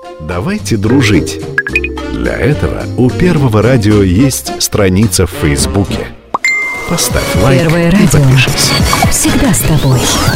Давайте дружить. Для этого у Первого радио есть страница в Фейсбуке. Поставь лайк Первое и радио. подпишись. Всегда с тобой.